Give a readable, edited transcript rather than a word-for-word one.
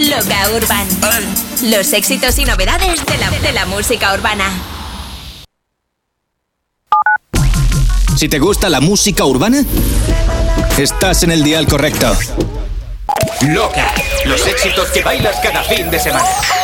Loca Urban. Los éxitos y novedades de la música urbana. Si te gusta la música urbana, estás en el dial correcto. Loca, los éxitos que bailas cada fin de semana.